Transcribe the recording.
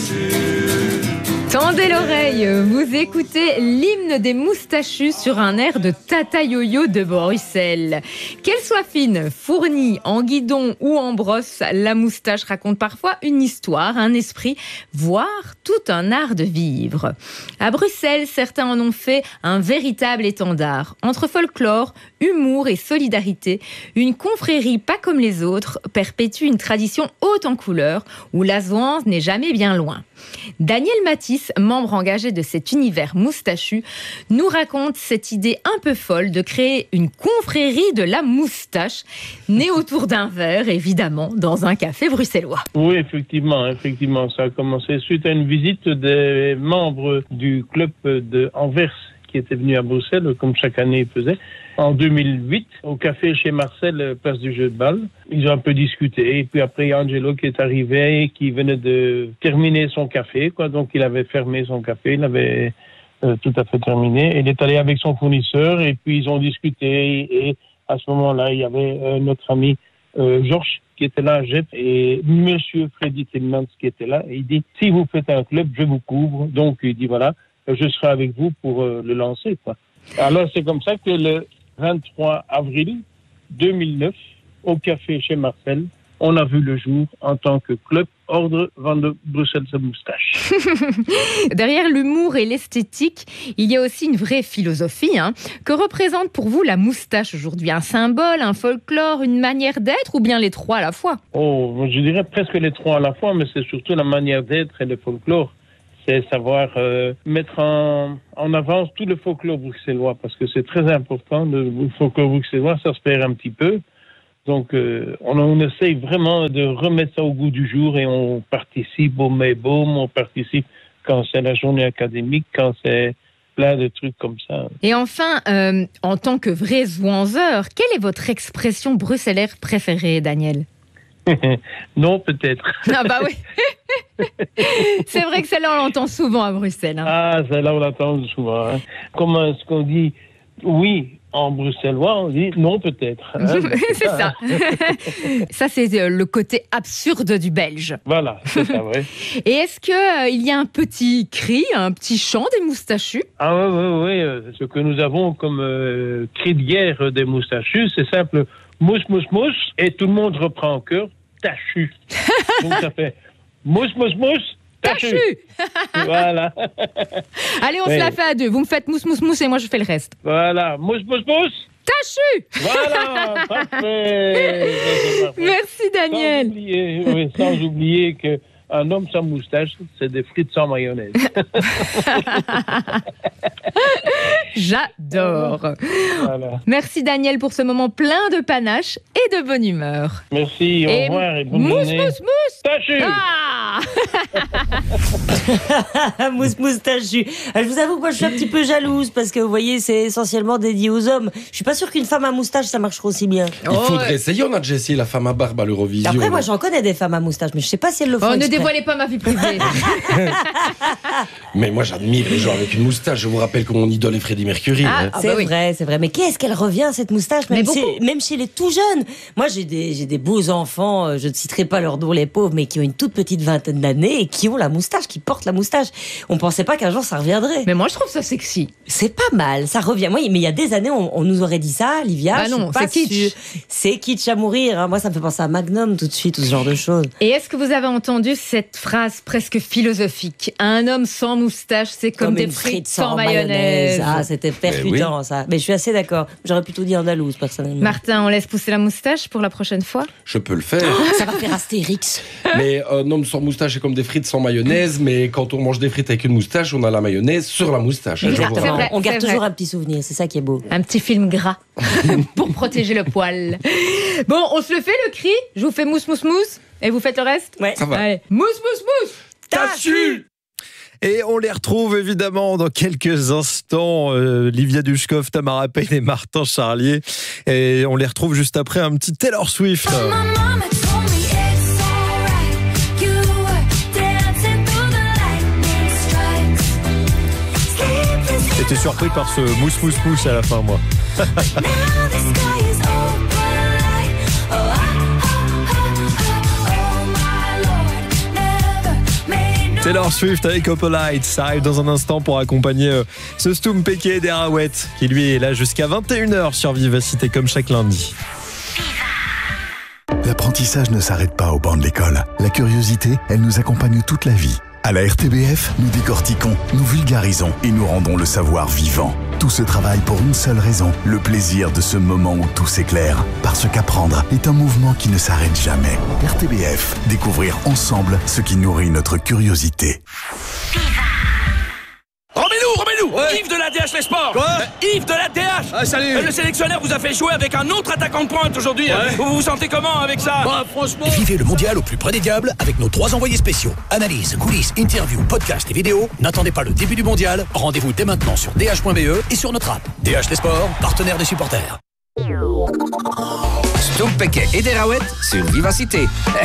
Tendez l'oreille, vous écoutez l'hymne des moustachus sur un air de Tata Yo-Yo de Bruxelles. Qu'elle soit fine, fournie, en guidon ou en brosse, la moustache raconte parfois une histoire, un esprit, voire tout un art de vivre. À Bruxelles, certains en ont fait un véritable étendard. Entre folklore, humour et solidarité, une confrérie pas comme les autres perpétue une tradition haute en couleurs où la zouance n'est jamais bien loin. Daniel Matisse, membre engagé de cet univers moustachu, nous raconte cette idée un peu folle de créer une confrérie de la moustache, née autour d'un verre, évidemment, dans un café bruxellois. Oui, effectivement, ça a commencé suite à une visite des membres du club de Anvers qui étaient venus à Bruxelles, comme chaque année ils faisaient, en 2008, au café chez Marcel, place du jeu de balle. Ils ont un peu discuté, et puis après, il y a Angelo qui est arrivé, qui venait de terminer son café, quoi. Donc, il avait fermé son café, il avait tout à fait terminé. Il est allé avec son fournisseur, et puis ils ont discuté, et à ce moment-là, il y avait notre ami Georges, qui était là, et monsieur Freddy Tillmans qui était là, et il dit, si vous faites un club, je vous couvre. Donc, il dit, voilà, je serai avec vous pour le lancer, quoi. Alors, c'est comme ça que le 23 avril 2009, au café chez Marcel, on a vu le jour en tant que club Ordre van de Bruxelles Moustache. Derrière l'humour et l'esthétique, il y a aussi une vraie philosophie. Que représente pour vous la moustache aujourd'hui ? Un symbole, un folklore, une manière d'être ou bien les trois à la fois ? Oh, je dirais presque les trois à la fois, mais c'est surtout la manière d'être et le folklore. C'est savoir mettre en avant tout le folklore bruxellois, parce que c'est très important. Le folklore bruxellois, ça se perd un petit peu. Donc, on essaye vraiment de remettre ça au goût du jour et on participe au Maybaum, on participe quand c'est la journée académique, quand c'est plein de trucs comme ça. Et enfin, en tant que vrai zouanzeur, quelle est votre expression bruxellaire préférée, Daniel ? Non, peut-être. Ah bah oui. C'est vrai que celle-là, on l'entend souvent à Bruxelles. Ah, celle-là, on l'entend souvent. Comme ce qu'on dit oui en bruxellois, on dit non, peut-être. C'est ça. Ça, c'est le côté absurde du belge. Voilà, c'est ça, oui. Et est-ce qu'il y a un petit cri, un petit chant des moustachus ? Ah oui. Ce que nous avons comme cri de guerre des moustachus, c'est simple. Mousse, mousse, mousse, et tout le monde reprend en chœur, tachu. Donc ça fait mousse, mousse, mousse, tachu. Voilà. Allez, on se la fait à deux. Vous me faites mousse, mousse, mousse et moi je fais le reste. Voilà, mousse, mousse, mousse. Tachu. Voilà, parfait. Merci Daniel. Sans oublier que un homme sans moustache, c'est des frites sans mayonnaise. J'adore. Voilà. Merci Daniel pour ce moment plein de panache et de bonne humeur. Merci, au revoir et bonne journée. Mousse, mousse. Tachu. Ah. Mousse, mousse, tachu. Je vous avoue que moi je suis un petit peu jalouse parce que vous voyez, c'est essentiellement dédié aux hommes. Je suis pas sûre qu'une femme à moustache ça marcherait aussi bien. Il faudrait essayer. On a déjà essayé la femme à barbe à l'Eurovision. Après, moi j'en connais des femmes à moustache, mais je sais pas si elles le font. Ne dévoilez pas ma vie privée. Mais moi j'admire les gens avec une moustache. Je vous rappelle que mon idole est Freddie Mercury. C'est vrai. Mais qu'est-ce qu'elle revient cette moustache, même chez les tout jeunes. Moi j'ai des beaux enfants, je ne citerai pas leur nom les pauvres, mais qui ont une toute petite vingtaine d'années et qui ont la moustache, qui portent la moustache. On pensait pas qu'un jour ça reviendrait. Mais moi je trouve ça sexy. C'est pas mal, ça revient. Moi, mais il y a des années on nous aurait dit ça, Livia. Ah non, c'est kitsch. C'est kitsch à mourir. Moi ça me fait penser à Magnum tout de suite, tout ce genre de choses. Et est-ce que vous avez entendu cette phrase presque philosophique ? Un homme sans moustache, c'est comme des frites sans mayonnaise. Ah, c'était percutant, ça. Mais je suis assez d'accord. J'aurais plutôt dit andalouse, personnellement. Martin, on laisse pousser la moustache pour la prochaine fois ? Je peux le faire. Ça va faire Astérix. Mais un homme sans moustache, c'est comme des frites sans mayonnaise. Mais quand on mange des frites avec une moustache, on a la mayonnaise sur la moustache. Exactement. On garde toujours un petit souvenir, c'est ça qui est beau. Un petit film gras pour protéger le poil. Bon, on se le fait le cri ? Je vous fais mousse, mousse, mousse et vous faites le reste ? Ouais. Ça va. Allez, mousse, mousse, mousse. Tachu. Et on les retrouve évidemment dans quelques instants, Livia Dushkov, Tamara Payne et Martin Charlier. Et on les retrouve juste après un petit Taylor Swift. J'étais surpris par ce mousse mousse mousse à la fin, moi. Taylor Swift avec Opalite, ça arrive dans un instant pour accompagner ce Stoum Péquet des Arouettes qui lui est là jusqu'à 21h sur Vivacité comme chaque lundi. L'apprentissage ne s'arrête pas au banc de l'école. La curiosité, elle nous accompagne toute la vie. À la RTBF, nous décortiquons, nous vulgarisons et nous rendons le savoir vivant. Tout ce travail pour une seule raison, le plaisir de ce moment où tout s'éclaire. Parce qu'apprendre est un mouvement qui ne s'arrête jamais. RTBF, découvrir ensemble ce qui nourrit notre curiosité. Remets-nous Yves de la DH Les Sports. Quoi Yves de la DH. Ah, salut. Le sélectionneur vous a fait jouer avec un autre attaquant de pointe aujourd'hui. Ouais. Vous vous sentez comment avec ça? Bah, franchement... Vivez le mondial au plus près des diables avec nos 3 envoyés spéciaux. Analyse, coulisses, interviews, podcasts et vidéos. N'attendez pas le début du mondial. Rendez-vous dès maintenant sur dh.be et sur notre app. DH Les Sports, partenaire des supporters. Stoum Péquet et des Arouettes sur Vivacité.